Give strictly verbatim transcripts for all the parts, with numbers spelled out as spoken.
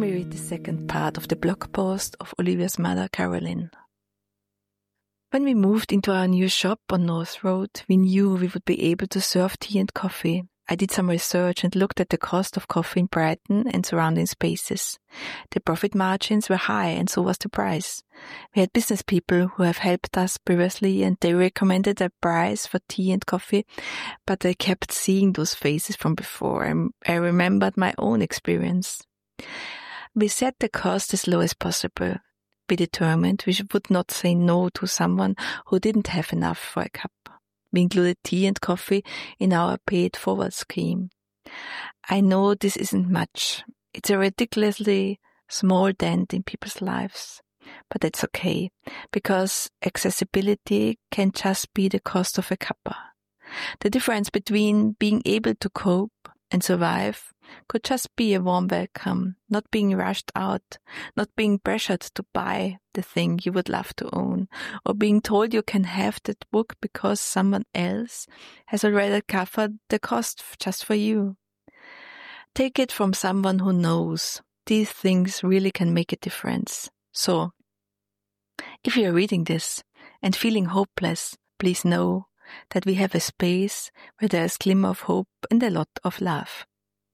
me read the second part of the blog post of Olivia's mother, Caroline. When we moved into our new shop on North Road, we knew we would be able to serve tea and coffee. I did some research and looked at the cost of coffee in Brighton and surrounding spaces. The profit margins were high and so was the price. We had business people who have helped us previously and they recommended a price for tea and coffee, but I kept seeing those faces from before and I remembered my own experience. We set the cost as low as possible. We determined we would not say no to someone who didn't have enough for a cup. We included tea and coffee in our paid forward scheme. I know this isn't much. It's a ridiculously small dent in people's lives. But that's okay, because accessibility can just be the cost of a cuppa. The difference between being able to cope and survive could just be a warm welcome, not being rushed out, not being pressured to buy the thing you would love to own, or being told you can have that book because someone else has already covered the cost just for you. Take it from someone who knows these things really can make a difference. So, if you're reading this and feeling hopeless, please know that we have a space where there is a glimmer of hope and a lot of love.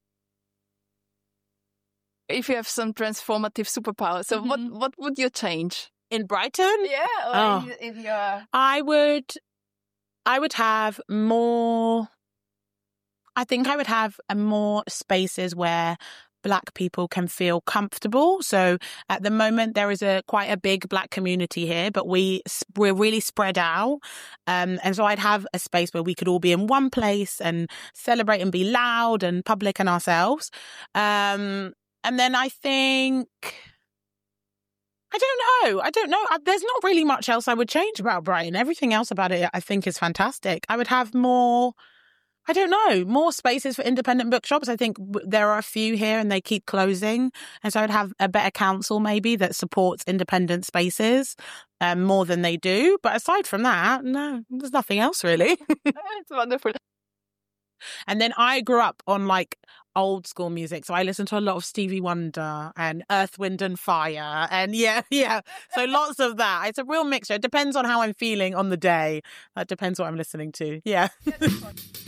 If you have some transformative superpower, so mm-hmm. what, what would you change? In Brighton? Yeah. Or oh. if, if you're... I would, I would have more, I think I would have a more spaces where Black people can feel comfortable. So at the moment, there is a quite a big Black community here, but we, we're really spread out. Um, and so I'd have a space where we could all be in one place and celebrate and be loud and public and ourselves. Um, and then I think, I don't know. I don't know. There's not really much else I would change about Brighton. Everything else about it, I think, is fantastic. I would have more... I don't know, more spaces for independent bookshops. I think there are a few here and they keep closing. And so I'd have a better council maybe that supports independent spaces um, more than they do. But aside from that, no, there's nothing else really. It's wonderful. And then I grew up on like old school music. So I listened to a lot of Stevie Wonder and Earth, Wind and Fire. And yeah, yeah. So lots of that. It's a real mixture. It depends on how I'm feeling on the day. It depends what I'm listening to. Yeah.